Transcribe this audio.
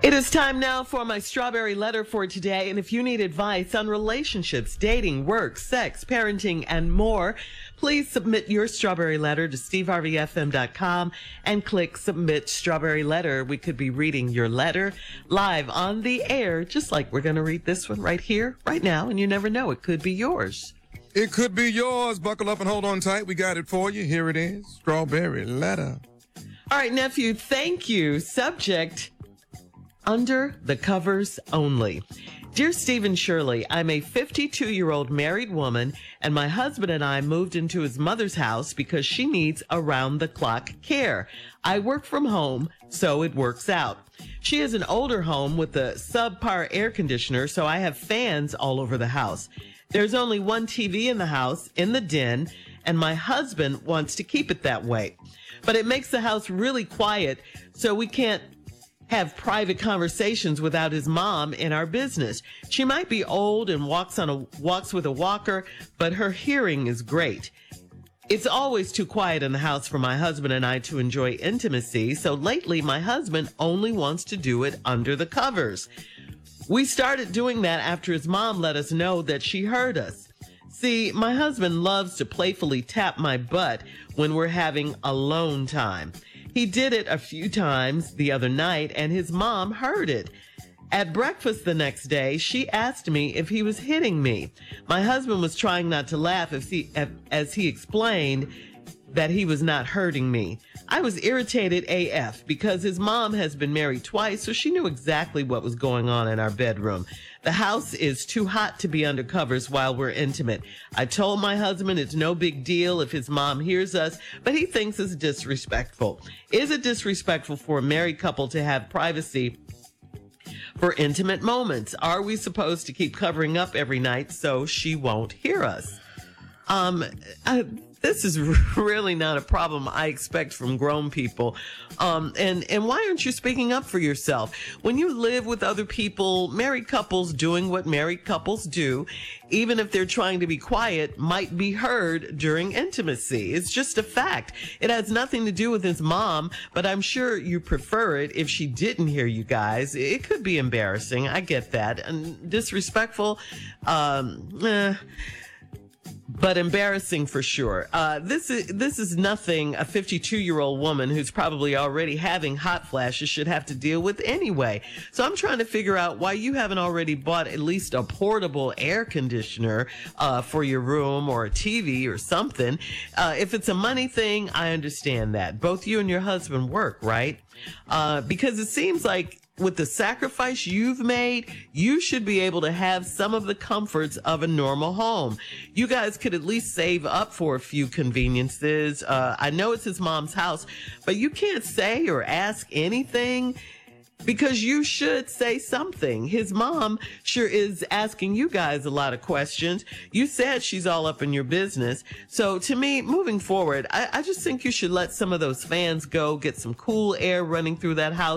It is time now for my strawberry letter for today. And if you need advice on relationships, dating, work, sex, parenting, and more, please submit your strawberry letter to steveharveyfm.com and click submit strawberry letter. We could be reading your letter live on the air, just like we're going to read this one right here, right now. And you never know, it could be yours. It could be yours. Buckle up and hold on tight. We got it for you. Here it is. Strawberry letter. All right, nephew, thank you. Subject: under the covers only. Dear Stephen Shirley, I'm a 52-year-old married woman, and my husband and I moved into his mother's house because she needs around-the-clock care. I work from home, so it works out. She has an older home with a subpar air conditioner, so I have fans all over the house. There's only one TV in the house, in the den, and my husband wants to keep it that way. But it makes the house really quiet, so we can't have private conversations without his mom in our business. She might be old and walks with a walker, but her hearing is great. It's always too quiet in the house for my husband and I to enjoy intimacy, so lately my husband only wants to do it under the covers. We started doing that after his mom let us know that she heard us. See, my husband loves to playfully tap my butt when we're having alone time. He did it a few times the other night, and his mom heard it. At breakfast the next day, she asked me if he was hitting me. My husband was trying not to laugh as he explained that he was not hurting me. I was irritated AF because his mom has been married twice, so she knew exactly what was going on in our bedroom. The house is too hot to be under covers while we're intimate. I told my husband it's no big deal if his mom hears us, but he thinks it's disrespectful. Is it disrespectful for a married couple to have privacy for intimate moments? Are we supposed to keep covering up every night so she won't hear us? This is really not a problem I expect from grown people. And why aren't you speaking up for yourself? When you live with other people, married couples doing what married couples do, even if they're trying to be quiet, might be heard during intimacy. It's just a fact. It has nothing to do with his mom, but I'm sure you prefer it if she didn't hear you guys. It could be embarrassing. I get that. And disrespectful, but embarrassing for sure. This is nothing a 52-year-old woman who's probably already having hot flashes should have to deal with anyway. So I'm trying to figure out why you haven't already bought at least a portable air conditioner for your room, or a TV or something. If it's a money thing, I understand that. Both you and your husband work, right? Because it seems like with the sacrifice you've made, you should be able to have some of the comforts of a normal home. You guys could at least save up for a few conveniences. I know it's his mom's house, but you can't say or ask anything, because you should say something. His mom sure is asking you guys a lot of questions. You said she's all up in your business. So to me, moving forward, I just think you should let some of those fans go, get some cool air running through that house.